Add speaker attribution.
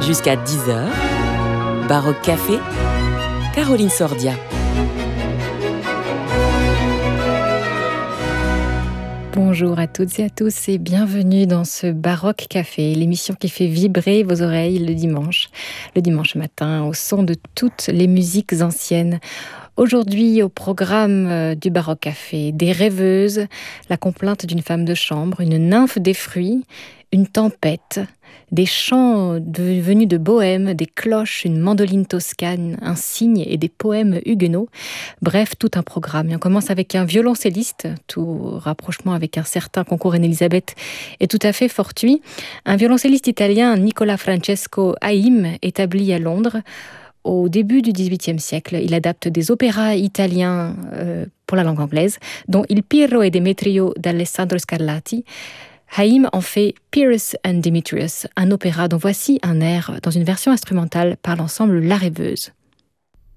Speaker 1: Jusqu'à 10h, Baroque Café, Caroline Sordia.
Speaker 2: Bonjour à toutes et à tous et bienvenue dans ce Baroque Café, l'émission qui fait vibrer vos oreilles le dimanche matin, au son de toutes les musiques anciennes. Aujourd'hui, au programme du Baroque Café, des rêveuses, la complainte d'une femme de chambre, une nymphe des fruits, une tempête, des chants venus de Bohême, des cloches, une mandoline toscane, un cygne et des poèmes huguenots. Bref, tout un programme. Et on commence avec un violoncelliste, tout rapprochement avec un certain concours Reine-Elisabeth est tout à fait fortuit. Un violoncelliste italien, Nicola Francesco Haim, établi à Londres. Au début du XVIIIe siècle, il adapte des opéras italiens pour la langue anglaise, dont Il Pirro e Demetrio d'Alessandro Scarlatti. Haim en fait Pyrrhus and Demetrius, un opéra dont voici un air dans une version instrumentale par l'ensemble La Rêveuse.